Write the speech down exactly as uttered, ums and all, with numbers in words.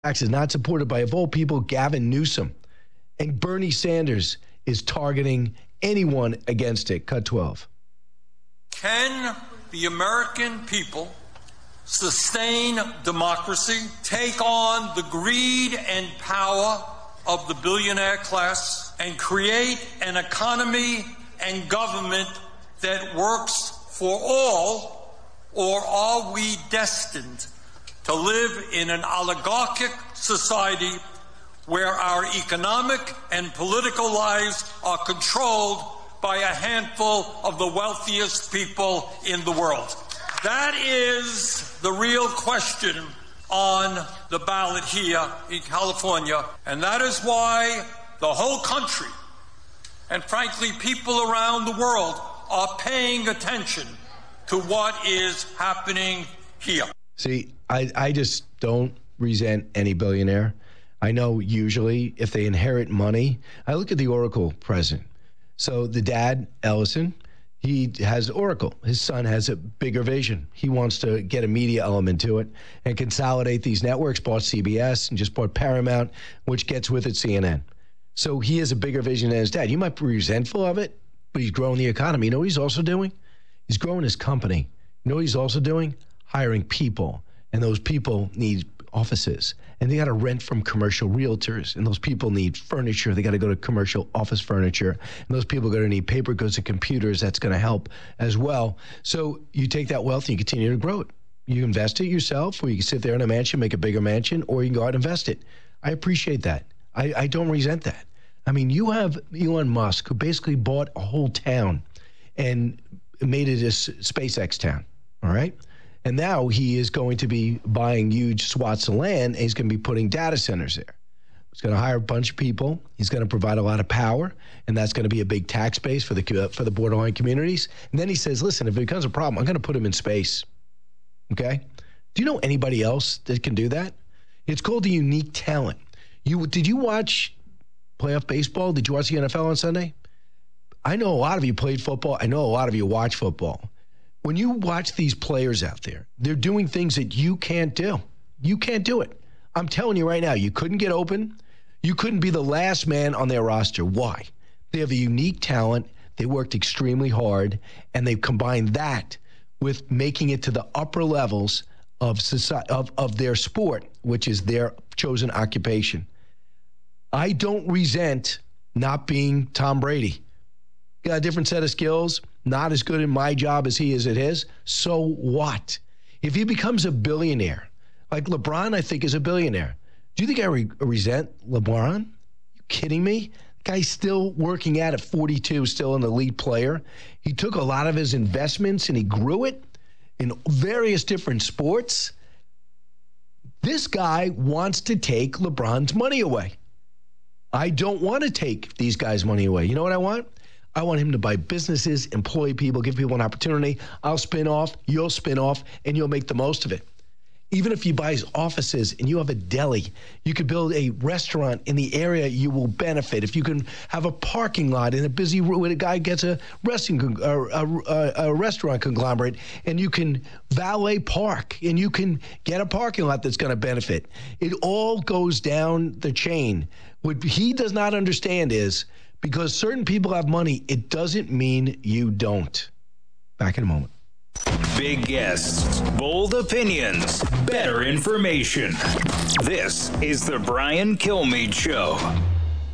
Is not supported by, of all people, Gavin Newsom. And Bernie Sanders is targeting anyone against it. Cut twelve. Can the American people sustain democracy, take on the greed and power of the billionaire class, and create an economy and government that works for all, or are we destined to live in an oligarchic society where our economic and political lives are controlled by a handful of the wealthiest people in the world? That is the real question on the ballot here in California, and that is why the whole country, and frankly people around the world, are paying attention to what is happening here. See, I, I just don't resent any billionaire. I know usually if they inherit money, I look at the Oracle president. So the dad, Ellison, he has Oracle. His son has a bigger vision. He wants to get a media element to it and consolidate these networks, bought C B S and just bought Paramount, which gets with it C N N. So he has a bigger vision than his dad. You might be resentful of it, but he's growing the economy. You know what he's also doing? He's growing his company. You know what he's also doing? Hiring people. And those people need offices. And they got to rent from commercial realtors. And those people need furniture. They got to go to commercial office furniture. And those people are going to need paper goods and computers. That's going to help as well. So you take that wealth and you continue to grow it. You invest it yourself, or you can sit there in a mansion, make a bigger mansion, or you can go out and invest it. I appreciate that. I, I don't resent that. I mean, you have Elon Musk, who basically bought a whole town and made it a SpaceX town, all right? And now he is going to be buying huge swaths of land, and he's going to be putting data centers there. He's going to hire a bunch of people. He's going to provide a lot of power, and that's going to be a big tax base for the for the borderline communities. And then he says, listen, if it becomes a problem, I'm going to put him in space. Okay? Do you know anybody else that can do that? It's called the unique talent. You Did you watch playoff baseball? Did you watch the N F L on Sunday? I know a lot of you played football. I know a lot of you watch football. When you watch these players out there, they're doing things that you can't do. You can't do it. I'm telling you right now, you couldn't get open. You couldn't be the last man on their roster. Why? They have a unique talent. They worked extremely hard, and they've combined that with making it to the upper levels of society, of, of their sport, which is their chosen occupation. I don't resent not being Tom Brady. Got a different set of skills, not as good in my job as he is at his. So what? If he becomes a billionaire, like LeBron, I think is a billionaire. Do you think I re- resent LeBron? You kidding me? The guy's still working at it, forty-two, still an elite player. He took a lot of his investments and he grew it in various different sports. This guy wants to take LeBron's money away. I don't want to take these guys' money away. You know what I want? I want him to buy businesses, employ people, give people an opportunity. I'll spin off, you'll spin off, and you'll make the most of it. Even if he buys offices and you have a deli, you could build a restaurant in the area, you will benefit. If you can have a parking lot in a busy road where a guy gets a, resting, a, a, a restaurant conglomerate, and you can valet park, and you can get a parking lot that's going to benefit. It all goes down the chain. What he does not understand is, because certain people have money, it doesn't mean you don't. Back in a moment. Big guests, bold opinions, better information. This is the Brian Kilmeade Show.